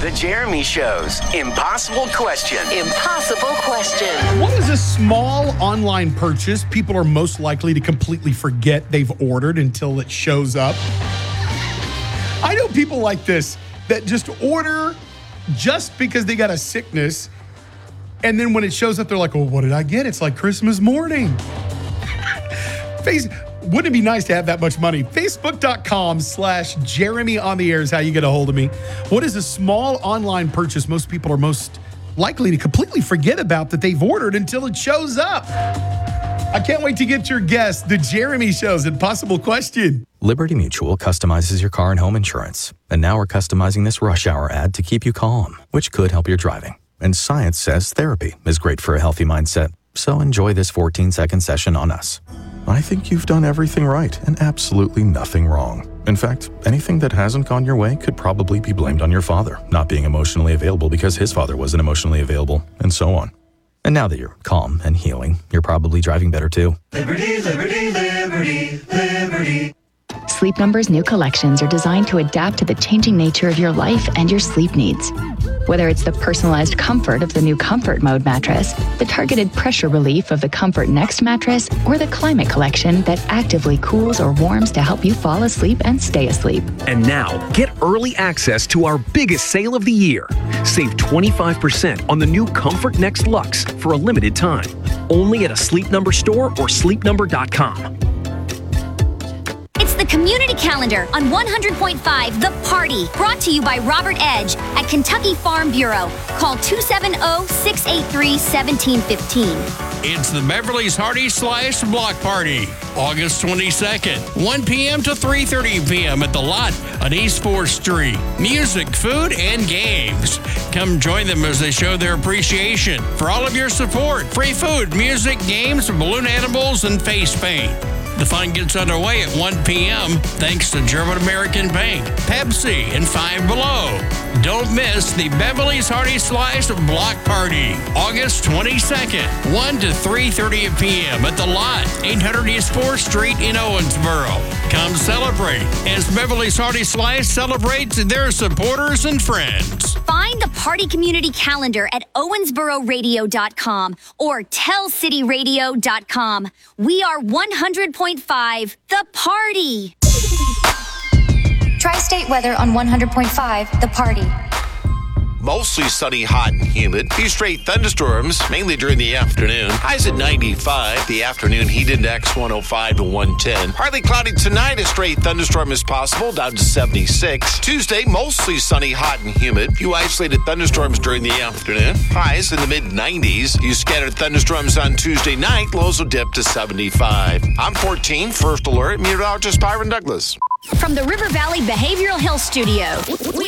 The Jeremy Show's Impossible Question. Impossible Question. What is a small online purchase people are most likely to completely forget they've ordered until it shows up? I know people like this that just order just because they got a sickness, and then when it shows up, they're like, well, what did I get? It's like Christmas morning. Wouldn't it be nice to have that much money? Facebook.com/Jeremy on the air is how you get a hold of me. What is a small online purchase most people are most likely to completely forget about that they've ordered until it shows up? I can't wait to get your guess. The Jeremy Show's Impossible Question. Liberty Mutual customizes your car and home insurance. And now we're customizing this rush hour ad to keep you calm, which could help your driving. And science says therapy is great for a healthy mindset. So enjoy this 14-second session on us. I think you've done everything right and absolutely nothing wrong. In fact, anything that hasn't gone your way could probably be blamed on your father not being emotionally available because his father wasn't emotionally available, and so on. And now that you're calm and healing, you're probably driving better too. Liberty, liberty, liberty, liberty. Sleep Number's new collections are designed to adapt to the changing nature of your life and your sleep needs. Whether it's the personalized comfort of the new Comfort Mode mattress, the targeted pressure relief of the Comfort Next mattress, or the Climate Collection that actively cools or warms to help you fall asleep and stay asleep. And now, get early access to our biggest sale of the year. Save 25% on the new Comfort Next Luxe for a limited time. Only at a Sleep Number store or sleepnumber.com. It's the Community Calendar on 100.5 The Party, brought to you by Robert Edge at Kentucky Farm Bureau. Call 270-683-1715. It's the Beverly's Hearty Slice Block Party, August 22nd, 1 p.m. to 3:30 p.m. at The Lot on East 4th Street. Music, food, and games. Come join them as they show their appreciation for all of your support. Free food, music, games, balloon animals, and face paint. The fun gets underway at 1 p.m. thanks to German American Bank, Pepsi, and Five Below. Don't miss the Beverly's Hearty Slice Block Party, August 22nd, 1 to 3:30 p.m. at The Lot, 800 East 4th Street in Owensboro. Come celebrate as Beverly's Hearty Slice celebrates their supporters and friends. Find the Party Community Calendar at owensbororadio.com or tellcityradio.com. We are 100.5 The Party. Tri-state weather on 100.5 The Party. Mostly sunny, hot, and humid. Few straight thunderstorms, mainly during the afternoon. Highs at 95. The afternoon heat index 105 to 110. Partly cloudy tonight. A straight thunderstorm is possible, down to 76. Tuesday, mostly sunny, hot, and humid. Few isolated thunderstorms during the afternoon. Highs in the mid-90s. Few scattered thunderstorms on Tuesday night. Lows will dip to 75. I'm 14, First Alert, meteorologist Byron Douglas. From the River Valley Behavioral Health Studio, we